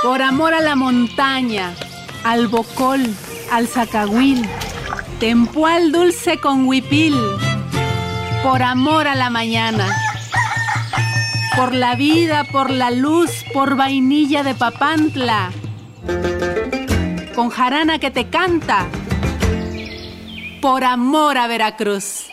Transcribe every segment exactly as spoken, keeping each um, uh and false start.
Por amor a la montaña, al bocol, al zacahuil, tempual dulce con huipil. Por amor a la mañana, por la vida, por la luz, por vainilla de Papantla, con jarana que te canta, por amor a Veracruz.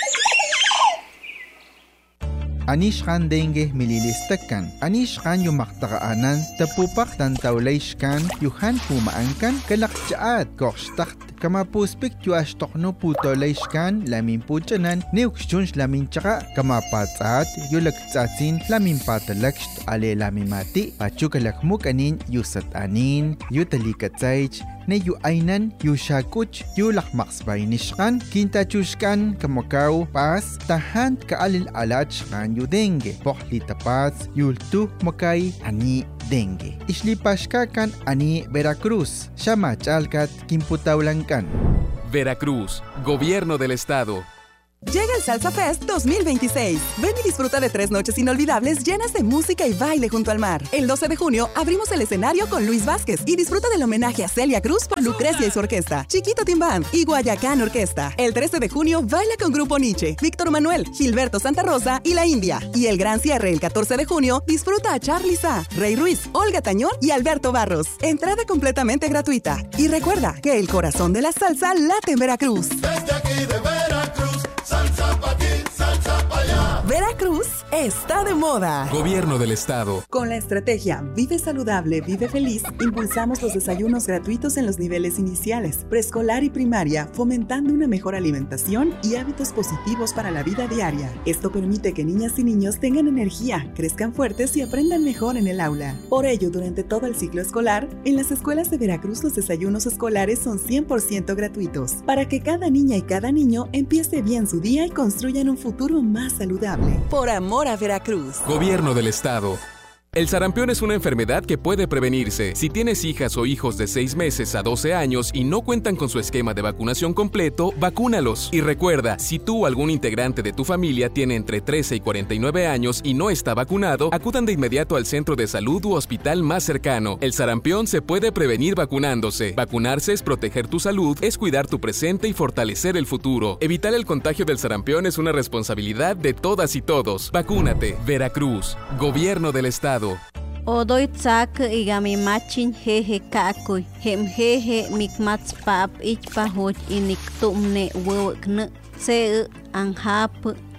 Anishkan dengue mililistakan. Anishkan yumaktaqaanan tapupak tantawlayshkan yuhan pumaankan kalakchaat kokshtakt kamapuspik yuashtokno putolayshkan lamin puchanan neukshunsh lamin chaka kamapatsaat yulaktsatsin lamin patalakst ale lamin mati pachukalakmuk anin yusat anin yutalikatsaych ne yu ainan yu shakuch yu lakmaksbaynishkan kintachushkan kamakaw pas tahan kaalil alachkan yu dengue pohli tapats yultu makay ani dengue islipashkakan ani Veracruz shamachalkat kimputawlankan. Veracruz, Gobierno del Estado. Llega el Salsa Fest dos mil veintiséis. Ven y disfruta de tres noches inolvidables llenas de música y baile junto al mar. El doce de junio abrimos el escenario con Luis Vázquez y disfruta del homenaje a Celia Cruz por Lucrecia y su orquesta, Chiquito Team Band y Guayacán Orquesta. El trece de junio baila con Grupo Nietzsche, Víctor Manuel, Gilberto Santa Rosa y La India. Y el gran cierre el catorce de junio disfruta a Charly Sa, Rey Ruiz, Olga Tañón y Alberto Barros. Entrada completamente gratuita. Y recuerda que el corazón de la salsa late en Veracruz. Desde aquí de Veracruz, salsa pa' aquí, salsa pa' allá. Veracruz está de moda. Gobierno del Estado. Con la estrategia Vive Saludable, Vive Feliz, impulsamos los desayunos gratuitos en los niveles iniciales, preescolar y primaria, fomentando una mejor alimentación y hábitos positivos para la vida diaria. Esto permite que niñas y niños tengan energía, crezcan fuertes y aprendan mejor en el aula. Por ello, durante todo el ciclo escolar, en las escuelas de Veracruz los desayunos escolares son cien por ciento gratuitos, para que cada niña y cada niño empiece bien su día y construyan un futuro más saludable. Por amor a Veracruz. Gobierno del Estado. El sarampión es una enfermedad que puede prevenirse. Si tienes hijas o hijos de seis meses a doce años y no cuentan con su esquema de vacunación completo, vacúnalos. Y recuerda, si tú o algún integrante de tu familia tiene entre trece y cuarenta y nueve años y no está vacunado, acudan de inmediato al centro de salud u hospital más cercano. El sarampión se puede prevenir vacunándose. Vacunarse es proteger tu salud, es cuidar tu presente y fortalecer el futuro. Evitar el contagio del sarampión es una responsabilidad de todas y todos. Vacúnate. Veracruz. Gobierno del Estado. Odoy tsak igami machin jeje kakuy hem jeje mikmats pap ich pahoch inik tumne wewkne se anhap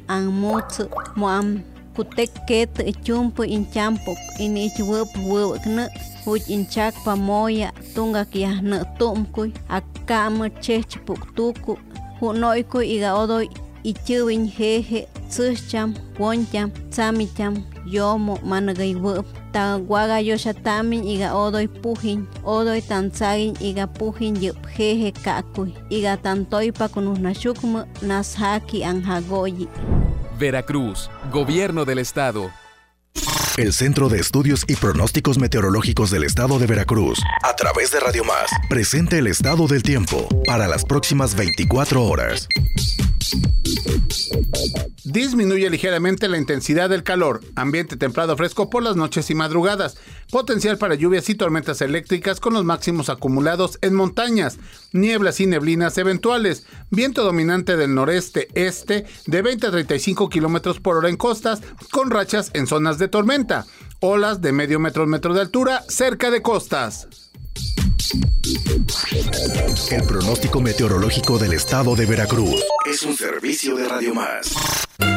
anmut moam kutek ket chumpu inchampo inich wep wewkne huch inchak pamoya tunga kiahne tumkuy akam chech puktuku hunoykuy iga odoy ichuwin jeje tsucham woncham tsamicham yomo managay wep ta guaga yoshatamin iga odoy puhin odoy tanzagin iga puhin yup jeje kakuy iga tantoy pa kunusnashukma nashaki anhagoyi. Veracruz, Gobierno del Estado. El Centro de Estudios y Pronósticos Meteorológicos del Estado de Veracruz, a través de Radio Más, presenta el estado del tiempo para las próximas veinticuatro horas. Disminuye ligeramente la intensidad del calor, ambiente templado fresco por las noches y madrugadas, potencial para lluvias y tormentas eléctricas con los máximos acumulados en montañas, nieblas y neblinas eventuales, viento dominante del noreste-este de veinte a treinta y cinco kilómetros por hora en costas, con rachas en zonas de tormenta, olas de medio metro metro de altura cerca de costas. El pronóstico meteorológico del Estado de Veracruz es un servicio de Radio Más.